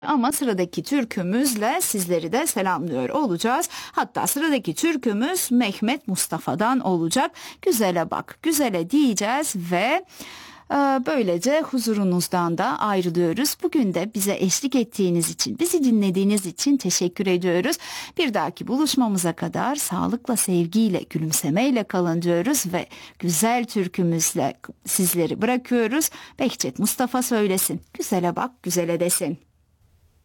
Ama sıradaki türkümüzle sizleri de selamlıyor olacağız. Hatta sıradaki türkümüz Mehmet Mustafa'dan olacak. Güzele bak, güzele diyeceğiz ve böylece huzurunuzdan da ayrılıyoruz. Bugün de bize eşlik ettiğiniz için, bizi dinlediğiniz için teşekkür ediyoruz. Bir dahaki buluşmamıza kadar sağlıkla, sevgiyle, gülümsemeyle kalın diyoruz ve güzel türkümüzle sizleri bırakıyoruz. Behçet Mustafa söylesin. Güzele bak, güzele desin.